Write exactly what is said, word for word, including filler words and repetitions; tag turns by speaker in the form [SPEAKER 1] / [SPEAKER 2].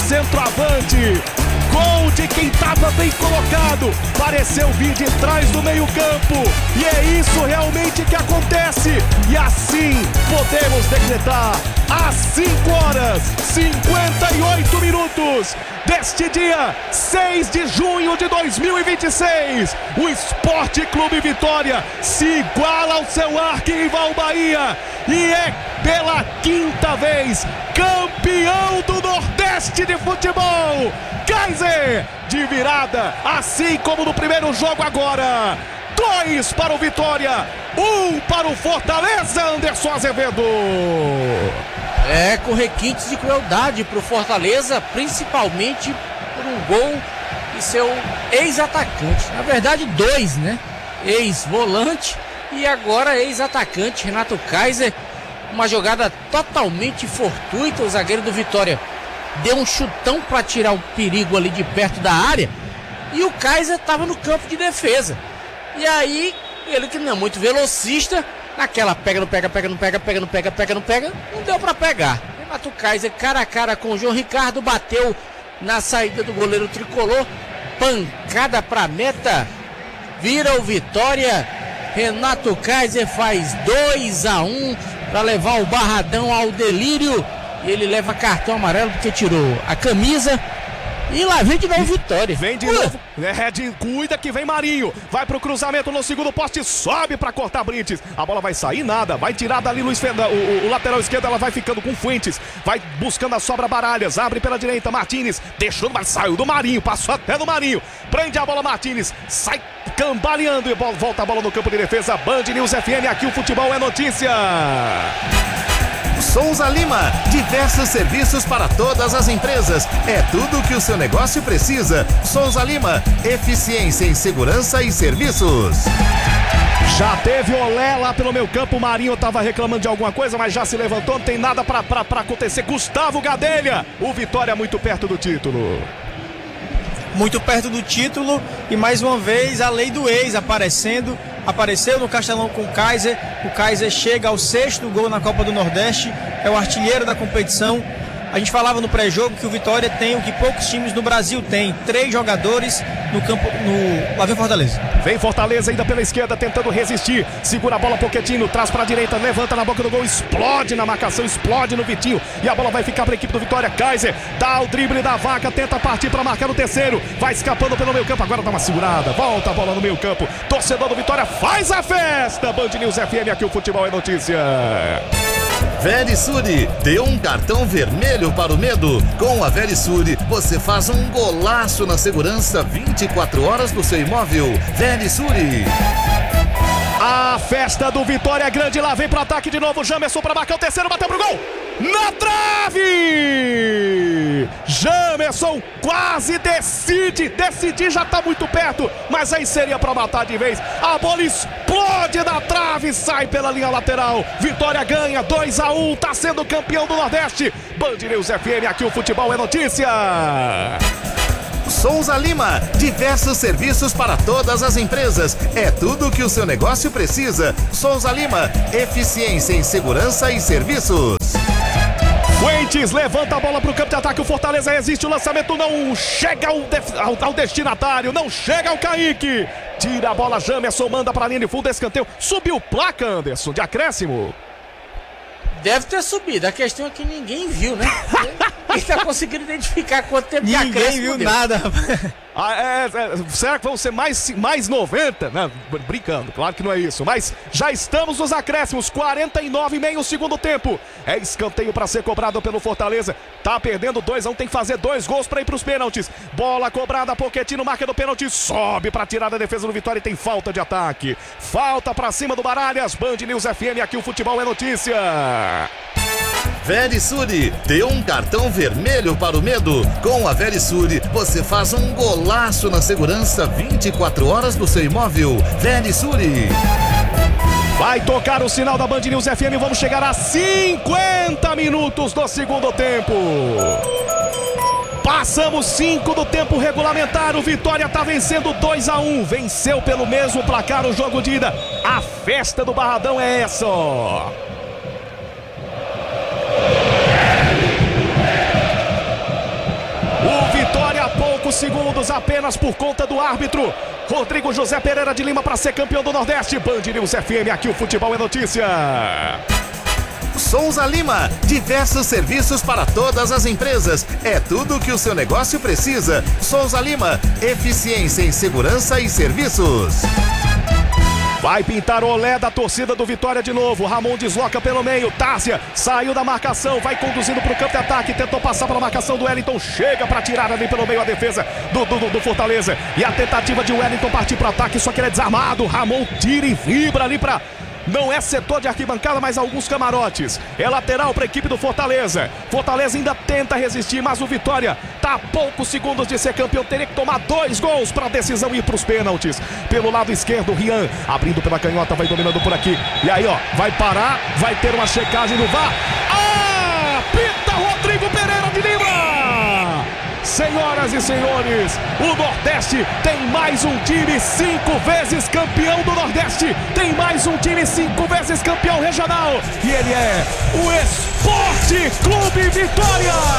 [SPEAKER 1] centroavante. Gol de quem estava bem colocado, pareceu vir de trás do meio campo, e é isso realmente que acontece, e assim podemos decretar às cinco horas e cinquenta e oito minutos deste dia seis de junho de dois mil e vinte e seis, o Sport Clube Vitória se iguala ao seu arquirrival Bahia e é pela quinta vez campeão do Nordeste de futebol. Kaiser de virada, assim como no primeiro jogo agora. Dois para o Vitória, um para o Fortaleza, Anderson Azevedo.
[SPEAKER 2] É, com requintes de crueldade para o Fortaleza, principalmente por um gol de seu ex-atacante. Na verdade, dois, né? Ex-volante e agora ex-atacante, Renato Kaiser. Uma jogada totalmente fortuita, o zagueiro do Vitória deu um chutão para tirar o perigo ali de perto da área e o Kaiser estava no campo de defesa. E aí, ele que não é muito velocista, naquela pega, não pega, pega, não pega, pega, não pega, pega, não pega, não deu para pegar. Renato Kaiser, cara a cara com o João Ricardo, bateu na saída do goleiro tricolor, pancada para meta, vira o Vitória. Renato Kaiser faz dois a um para levar o Barradão ao delírio. E ele leva cartão amarelo porque tirou a camisa. E lá vem de novo Vitória.
[SPEAKER 1] Vem de Ua. novo. É, de, cuida que vem Marinho. Vai pro cruzamento no segundo poste. Sobe pra cortar Brites. A bola vai sair nada. Vai tirar dali Luiz Fernando. O, o, o lateral esquerdo ela vai ficando com Fuentes. Vai buscando a sobra Baralhas. Abre pela direita Martínez. Deixou, mas saiu do Marinho. Passou até no Marinho. Prende a bola Martínez. Sai cambaleando e volta a bola no campo de defesa. Band News F M. Aqui o futebol é notícia.
[SPEAKER 3] Souza Lima, diversos serviços para todas as empresas. É tudo o que o seu negócio precisa. Souza Lima, eficiência em segurança e serviços.
[SPEAKER 1] Já teve olé lá pelo meu campo, o Marinho estava reclamando de alguma coisa, mas já se levantou, não tem nada para acontecer. Gustavo Gadelha, o Vitória muito perto do título.
[SPEAKER 4] Muito perto do título e mais uma vez a lei do ex aparecendo. Apareceu no Castelão com o Kaiser. O Kaiser chega ao sexto gol na Copa do Nordeste. É o artilheiro da competição. A gente falava no pré-jogo que o Vitória tem o que poucos times no Brasil têm. Três jogadores no campo. No... Lá vem Fortaleza.
[SPEAKER 1] Vem Fortaleza ainda pela esquerda tentando resistir. Segura a bola Pochettino, traz para a direita, levanta na boca do gol, explode na marcação, explode no Vitinho. E a bola vai ficar para a equipe do Vitória. Kaiser dá o drible da vaca, tenta partir para marcar o terceiro. Vai escapando pelo meio campo, agora dá uma segurada. Volta a bola no meio campo. Torcedor do Vitória faz a festa. Band News F M, aqui o futebol é notícia.
[SPEAKER 3] Verisure, dê um cartão vermelho para o medo. Com a Verisure, você faz um golaço na segurança vinte e quatro horas do seu imóvel. Verisure.
[SPEAKER 1] A festa do Vitória é grande, lá vem pro ataque de novo, Jamerson para marcar o terceiro, bateu pro gol, na trave! Jamerson quase decide, decidir já tá muito perto, mas aí seria para matar de vez, a bola explode na trave, sai pela linha lateral, Vitória ganha dois a um, tá sendo campeão do Nordeste. Band News F M, aqui o futebol é notícia.
[SPEAKER 3] Souza Lima, diversos serviços para todas as empresas. É tudo o que o seu negócio precisa. Souza Lima, eficiência em segurança e serviços.
[SPEAKER 1] Fuentes levanta a bola para o campo de ataque, o Fortaleza resiste, o lançamento não chega ao, def... ao, ao destinatário, não chega ao Kaique. Tira a bola, Jamerson manda para a linha de fundo, escanteio. Subiu placa, Anderson, de acréscimo.
[SPEAKER 2] Deve ter subido, a questão é que ninguém viu, né? Quem tá conseguindo identificar quanto tempo de
[SPEAKER 4] acréscimo Ninguém viu deu. nada.
[SPEAKER 1] Ah, é, é, será que vão ser mais, mais noventa? Não, brincando, claro que não é isso. Mas já estamos nos acréscimos, quarenta e nove, meio segundo tempo. É escanteio para ser cobrado pelo Fortaleza. Tá perdendo dois a um, tem que fazer dois gols para ir para os pênaltis. Bola cobrada, Pochettino marca do pênalti, sobe para tirar da defesa do Vitória e tem falta de ataque. Falta para cima do Baralhas. Band News F M, aqui o futebol é notícia.
[SPEAKER 3] Verisure, dê um cartão vermelho para o medo. Com a Verisure, você faz um golaço na segurança vinte e quatro horas do seu imóvel. Verisure.
[SPEAKER 1] Vai tocar o sinal da Band News F M, vamos chegar a cinquenta minutos do segundo tempo. Passamos cinco do tempo regulamentar, o Vitória tá vencendo dois a um, venceu pelo mesmo placar o jogo de ida. A festa do Barradão é essa, ó. poucos segundos apenas por conta do árbitro. Rodrigo José Pereira de Lima para ser campeão do Nordeste. Band News F M, aqui o futebol é notícia.
[SPEAKER 3] Souza Lima, diversos serviços para todas as empresas. É tudo o que o seu negócio precisa. Souza Lima, eficiência em segurança e serviços.
[SPEAKER 1] Vai pintar o olé da torcida do Vitória de novo. Ramon desloca pelo meio. Tárcia saiu da marcação, vai conduzindo para o campo de ataque. Tentou passar pela marcação do Wellington. Chega para tirar ali pelo meio a defesa do, do, do Fortaleza. E a tentativa de Wellington partir para o ataque, só que ele é desarmado. Ramon tira e vibra ali para... Não é setor de arquibancada, mas alguns camarotes. É lateral para a equipe do Fortaleza. Fortaleza ainda tenta resistir, mas o Vitória está a poucos segundos de ser campeão. Teria que tomar dois gols para a decisão ir para os pênaltis. Pelo lado esquerdo, Rian abrindo pela canhota, vai dominando por aqui. E aí, ó, vai parar, vai ter uma checagem no V A R. Ah! Pita Rodrigo Pereira de Lima! Senhoras e senhores, o Nordeste tem mais um time cinco vezes campeão do Nordeste. Tem mais um time cinco vezes campeão regional. E ele é o Esporte Clube Vitória.